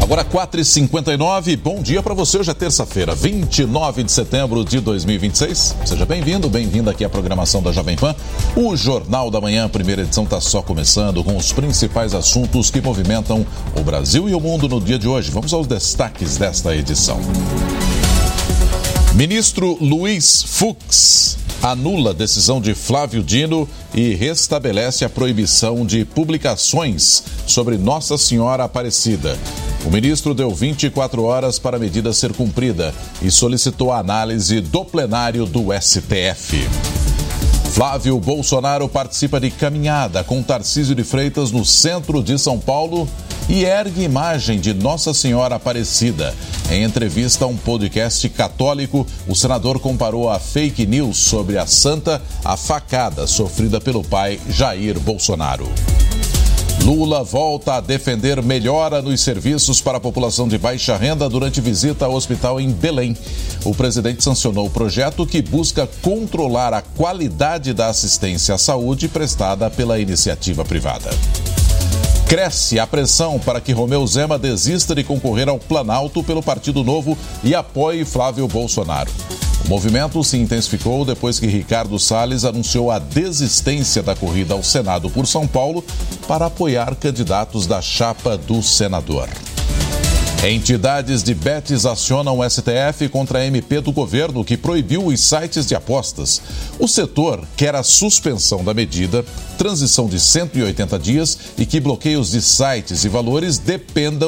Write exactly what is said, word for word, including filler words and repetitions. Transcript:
Agora quatro e cinquenta e nove, bom dia para você. Hoje é terça-feira, vinte e nove de setembro de dois mil e vinte e seis. Seja bem-vindo, bem-vinda aqui à programação da Jovem Pan. O Jornal da Manhã, a primeira edição, está só começando com os principais assuntos que movimentam o Brasil e o mundo no dia de hoje. Vamos aos destaques desta edição. Ministro Luiz Fux anula a decisão de Flávio Dino e restabelece a proibição de publicações sobre Nossa Senhora Aparecida. O ministro deu vinte e quatro horas para a medida ser cumprida e solicitou a análise do plenário do S T F. Flávio Bolsonaro participa de caminhada com Tarcísio de Freitas no centro de São Paulo e ergue imagem de Nossa Senhora Aparecida. Em entrevista a um podcast católico, o senador comparou a fake news sobre a santa à facada sofrida pelo pai Jair Bolsonaro. Lula volta a defender melhora nos serviços para a população de baixa renda durante visita ao hospital em Belém. O presidente sancionou o projeto que busca controlar a qualidade da assistência à saúde prestada pela iniciativa privada. Cresce a pressão para que Romeu Zema desista de concorrer ao Planalto pelo Partido Novo e apoie Flávio Bolsonaro. O movimento se intensificou depois que Ricardo Salles anunciou a desistência da corrida ao Senado por São Paulo para apoiar candidatos da chapa do senador. Entidades de betes acionam o S T F contra a M P do governo que proibiu os sites de apostas. O setor quer a suspensão da medida, transição de cento e oitenta dias e que bloqueios de sites e valores dependam